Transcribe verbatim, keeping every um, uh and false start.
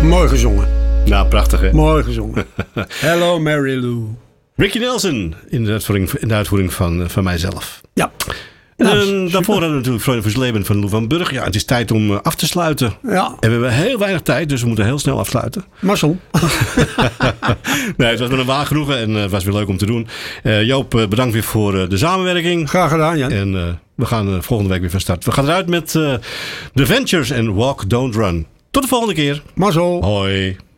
Mooi gezongen. Nou, prachtig hè? Mooi gezongen. Hello Mary Lou. Ricky Nelson in de uitvoering, in de uitvoering van, van mijzelf. Ja. Nou, Nou, en daarvoor hadden we natuurlijk Freude fürs Leben van Lou van Burg. Ja, het is tijd om uh, af te sluiten. Ja. En we hebben heel weinig tijd, dus we moeten heel snel afsluiten. Marcel. Nee, het was met een waar genoegen en uh, het was weer leuk om te doen. Uh, Joop, uh, bedankt weer voor uh, de samenwerking. Graag gedaan, Jan. En uh, we gaan uh, volgende week weer van start. We gaan eruit met uh, The Ventures en Walk, Don't Run. Tot de volgende keer. Marcel. Hoi.